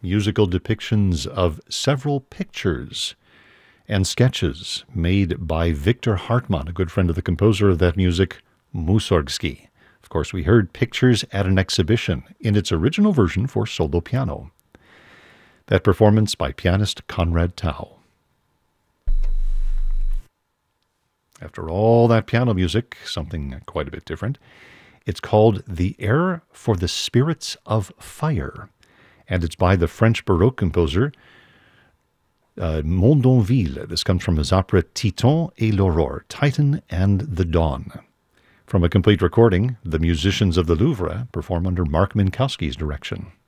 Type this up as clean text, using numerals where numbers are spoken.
musical depictions of several pictures and sketches made by Victor Hartmann, a good friend of the composer of that music, Mussorgsky. Of course, we heard Pictures at an Exhibition in its original version for solo piano. That performance by pianist Conrad Tao. After all that piano music, something quite a bit different. It's called The Air for the Spirits of Fire, and it's by the French Baroque composer Mondonville. This comes from his opera Titan et l'Aurore, Titan and the Dawn. From a complete recording, the musicians of the Louvre perform under Mark Minkowski's direction.